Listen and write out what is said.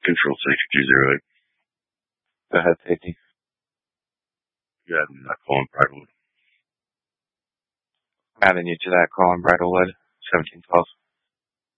Control 6208. Go ahead, safety. You have that calling Bridlewood. Adding you to that call in Bridlewood, 1712.